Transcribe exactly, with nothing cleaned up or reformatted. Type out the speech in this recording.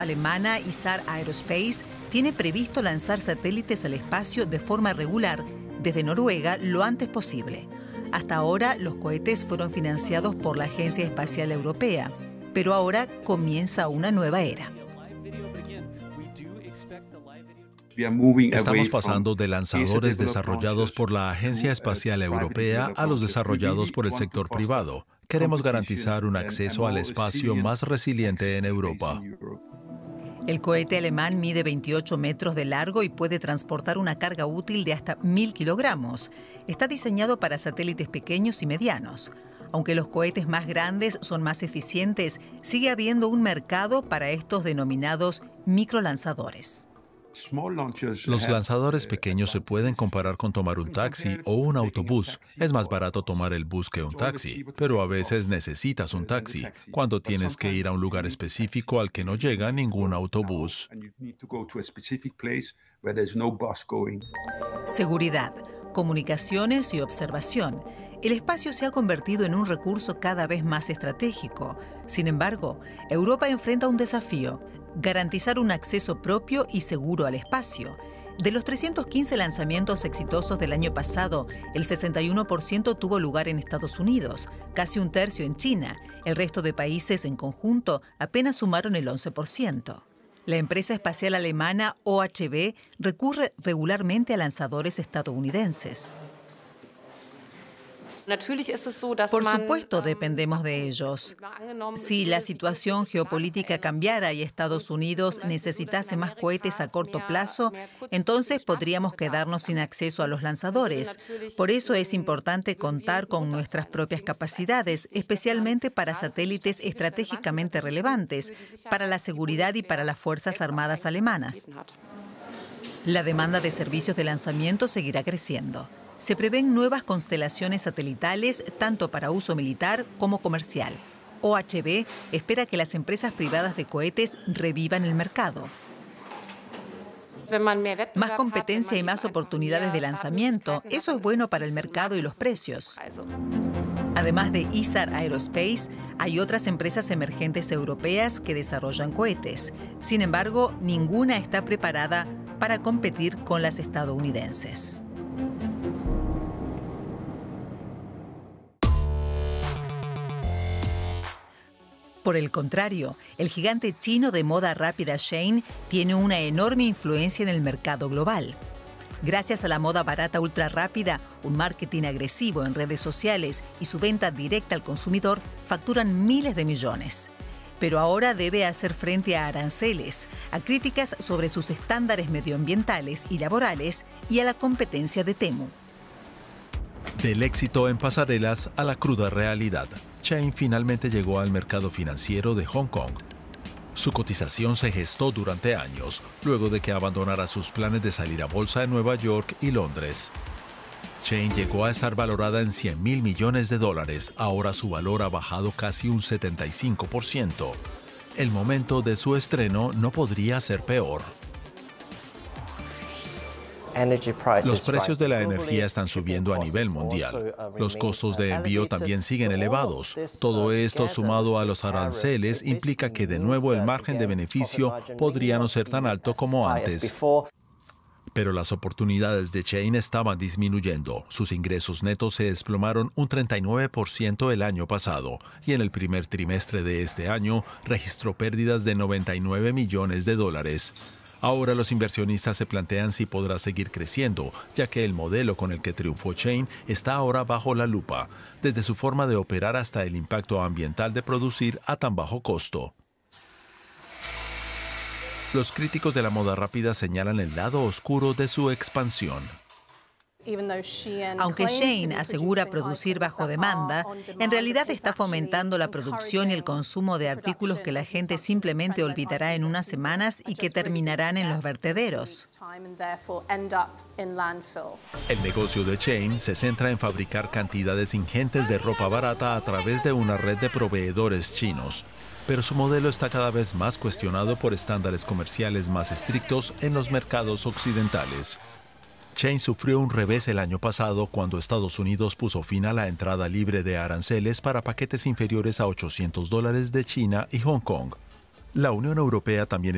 alemana Isar Aerospace tiene previsto lanzar satélites al espacio de forma regular desde Noruega lo antes posible. Hasta ahora, los cohetes fueron financiados por la Agencia Espacial Europea, pero ahora comienza una nueva era. Estamos pasando de lanzadores desarrollados por la Agencia Espacial Europea a los desarrollados por el sector privado. Queremos garantizar un acceso al espacio más resiliente en Europa. El cohete alemán mide veintiocho metros de largo y puede transportar una carga útil de hasta mil kilogramos. Está diseñado para satélites pequeños y medianos. Aunque los cohetes más grandes son más eficientes, sigue habiendo un mercado para estos denominados microlanzadores. Los lanzadores pequeños se pueden comparar con tomar un taxi o un autobús. Es más barato tomar el bus que un taxi, pero a veces necesitas un taxi cuando tienes que ir a un lugar específico al que no llega ningún autobús. Seguridad, comunicaciones y observación. El espacio se ha convertido en un recurso cada vez más estratégico. Sin embargo, Europa enfrenta un desafío: garantizar un acceso propio y seguro al espacio. De los trescientos quince lanzamientos exitosos del año pasado, el sesenta y uno por ciento tuvo lugar en Estados Unidos, casi un tercio en China. El resto de países en conjunto apenas sumaron el once por ciento. La empresa espacial alemana O H B recurre regularmente a lanzadores estadounidenses. Por supuesto, dependemos de ellos. Si la situación geopolítica cambiara y Estados Unidos necesitase más cohetes a corto plazo, entonces podríamos quedarnos sin acceso a los lanzadores. Por eso es importante contar con nuestras propias capacidades, especialmente para satélites estratégicamente relevantes, para la seguridad y para las Fuerzas Armadas alemanas. La demanda de servicios de lanzamiento seguirá creciendo. Se prevén nuevas constelaciones satelitales tanto para uso militar como comercial. O H B espera que las empresas privadas de cohetes revivan el mercado. Más competencia y más oportunidades de lanzamiento, eso es bueno para el mercado y los precios. Además de Isar Aerospace, hay otras empresas emergentes europeas que desarrollan cohetes. Sin embargo, ninguna está preparada para competir con las estadounidenses. Por el contrario, el gigante chino de moda rápida Shein tiene una enorme influencia en el mercado global. Gracias a la moda barata ultra rápida, un marketing agresivo en redes sociales y su venta directa al consumidor, facturan miles de millones. Pero ahora debe hacer frente a aranceles, a críticas sobre sus estándares medioambientales y laborales y a la competencia de Temu. Del éxito en pasarelas a la cruda realidad, Shein finalmente llegó al mercado financiero de Hong Kong. Su cotización se gestó durante años, luego de que abandonara sus planes de salir a bolsa en Nueva York y Londres. Shein llegó a estar valorada en cien mil millones de dólares, ahora su valor ha bajado casi un setenta y cinco por ciento. El momento de su estreno no podría ser peor. Los precios de la energía están subiendo a nivel mundial. Los costos de envío también siguen elevados. Todo esto, sumado a los aranceles, implica que de nuevo el margen de beneficio podría no ser tan alto como antes. Pero las oportunidades de Shein estaban disminuyendo. Sus ingresos netos se desplomaron un treinta y nueve por ciento el año pasado y en el primer trimestre de este año registró pérdidas de noventa y nueve millones de dólares. Ahora los inversionistas se plantean si podrá seguir creciendo, ya que el modelo con el que triunfó Shein está ahora bajo la lupa, desde su forma de operar hasta el impacto ambiental de producir a tan bajo costo. Los críticos de la moda rápida señalan el lado oscuro de su expansión. Aunque Shein asegura producir bajo demanda, en realidad está fomentando la producción y el consumo de artículos que la gente simplemente olvidará en unas semanas y que terminarán en los vertederos. El negocio de Shein se centra en fabricar cantidades ingentes de ropa barata a través de una red de proveedores chinos, pero su modelo está cada vez más cuestionado por estándares comerciales más estrictos en los mercados occidentales. Shein sufrió un revés el año pasado cuando Estados Unidos puso fin a la entrada libre de aranceles para paquetes inferiores a ochocientos dólares de China y Hong Kong. La Unión Europea también